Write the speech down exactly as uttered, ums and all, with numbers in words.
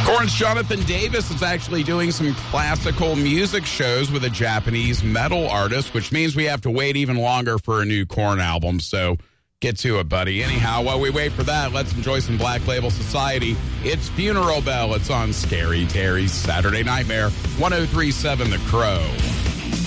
Korn's Jonathan Davis is actually doing some classical music shows with a Japanese metal artist, which means we have to wait even longer for a new Korn album. So get to it, buddy. Anyhow, while we wait for that, let's enjoy some Black Label Society. It's Funeral Bell. It's on Scary Terry's Saturday Nightmare, one oh three point seven The Crow.